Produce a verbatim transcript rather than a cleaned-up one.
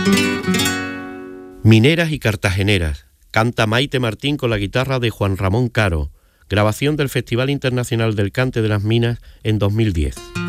Mineras y cartageneras, canta Maite Martín con la guitarra de Juan Ramón Caro, grabación del Festival Internacional del Cante de las Minas en dos mil diez.